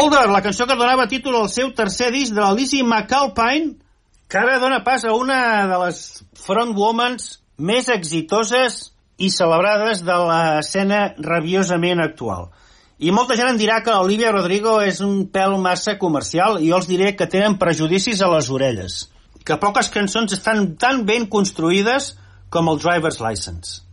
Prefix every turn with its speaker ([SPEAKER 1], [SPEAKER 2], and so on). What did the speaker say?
[SPEAKER 1] Older, la cançó que donava títol al seu tercer disc de la Lizzie McAlpine, que ara dona pas a una de les frontwomans més exitoses i celebrades de l'escena rabiosament actual. I molta gent em dirà que l'Olivia Rodrigo és un pèl massa comercial i jo els diré que tenen prejudicis a les orelles, que poques cançons estan tan ben construïdes com el Driver's License.